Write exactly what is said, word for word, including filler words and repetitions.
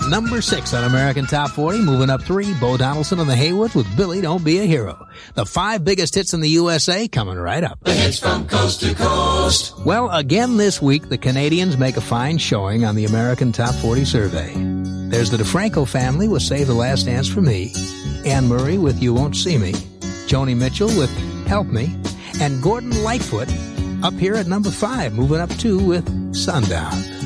number six on American Top forty. Moving up three, Bo Donaldson and the Haywoods with Billy Don't Be a Hero. The five biggest hits in the U S A coming right up. The hits from coast to coast. Well, again this week, the Canadians make a fine showing on the American Top forty survey. There's the DeFranco family with Save the Last Dance for Me, Anne Murray with You Won't See Me, Joni Mitchell with Help Me, and Gordon Lightfoot up here at number five, moving up two with Sundown.